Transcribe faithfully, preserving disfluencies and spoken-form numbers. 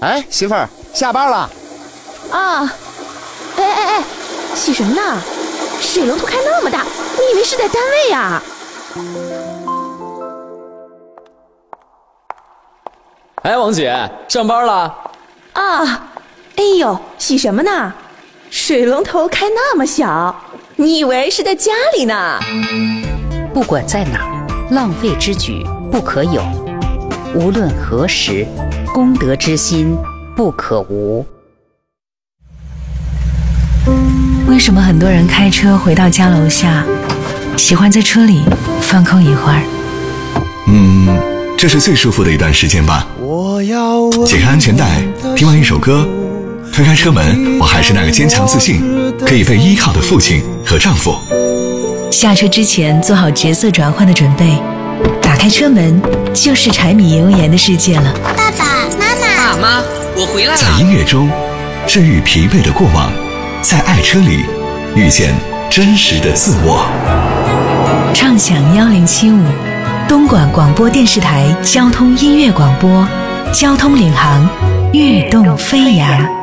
哎，媳妇儿，下班了。 啊，哎哎哎，洗什么呢？水龙头开那么大，你以为是在单位呀？ 哎，王姐，上班了？ 啊，哎呦，洗什么呢？水龙头开那么小，你以为是在家里呢？ 不管在哪儿，浪费之举不可有，无论何时，公德之心不可无。 为什么很多人开车回到家楼下，喜欢在车里放空一会儿？ 嗯，这是最舒服的一段时间吧。解开安全带，听完一首歌，推开车门，我还是那个坚强自信、可以被依靠的父亲和丈夫。 下车之前做好角色转换的准备，打开车门就是柴米油盐的世界了。 爸爸妈妈， 爸妈，我回来了。 在音乐中治愈疲惫的过往，在爱车里遇见真实的自我。 畅享幺零七五，东莞广播电视台交通音乐广播，交通领航，跃动飞扬。